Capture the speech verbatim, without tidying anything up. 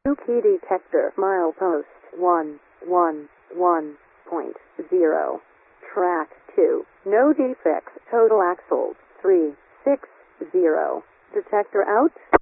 Key detector. Milepost one one one point zero. Track two. No defects. Total axles three six zero. Detector out.